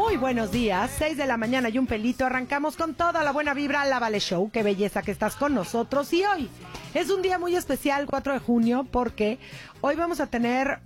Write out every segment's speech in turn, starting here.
Muy buenos días, 6 de la mañana y un pelito. Arrancamos con toda la buena vibra, la Vale Show. Qué belleza que estás con nosotros. Y hoy es un día muy especial, 4 de junio, porque hoy vamos a tener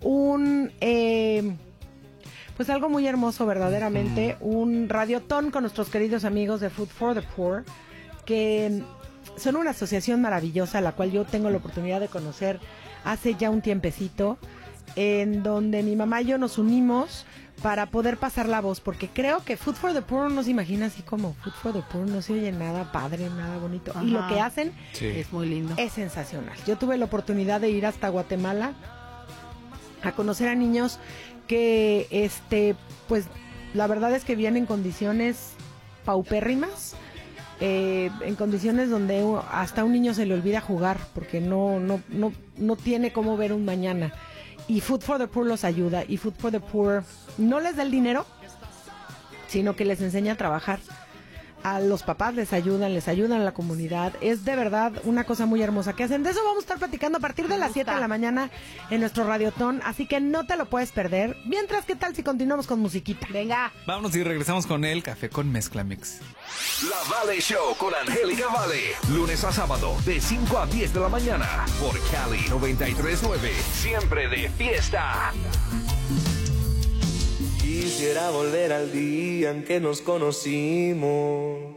pues algo muy hermoso verdaderamente, un radiotón con nuestros queridos amigos de Food for the Poor, que son una asociación maravillosa, la cual yo tengo la oportunidad de conocer hace ya un tiempecito, en donde mi mamá y yo nos unimos para poder pasar la voz, porque creo que Food for the Poor no se imagina así como Food for the Poor, no se oye nada padre, nada bonito. Ajá. Y lo que hacen es muy lindo. Es sensacional. Yo tuve la oportunidad de ir hasta Guatemala a conocer a niños que, pues, la verdad es que vienen en condiciones paupérrimas, en condiciones donde hasta a un niño se le olvida jugar, porque no tiene cómo ver un mañana. Y Food for the Poor los ayuda, y Food for the Poor no les da el dinero, sino que les enseña a trabajar. A los papás les ayudan a la comunidad. Es de verdad una cosa muy hermosa que hacen. De eso vamos a estar platicando a partir de las 7 de la mañana en nuestro radiotón, así que no te lo puedes perder. Mientras, ¿qué tal si continuamos con musiquita? Venga. Vámonos y regresamos con el Café con Mezcla Mix. La Vale Show con Angélica Vale. Lunes a sábado de 5 a 10 de la mañana por Cali 93.9. Siempre de fiesta. Quisiera volver al día en que nos conocimos.